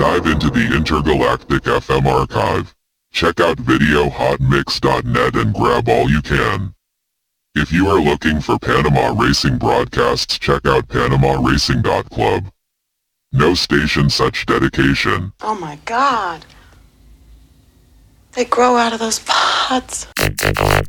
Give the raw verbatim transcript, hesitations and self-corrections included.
Dive into the intergalactic F M archive. Check out video hot mix dot net and grab all you can. If you are looking for Panama racing broadcasts, check out panama racing dot club. No station such dedication. Oh my God. They grow out of those pods.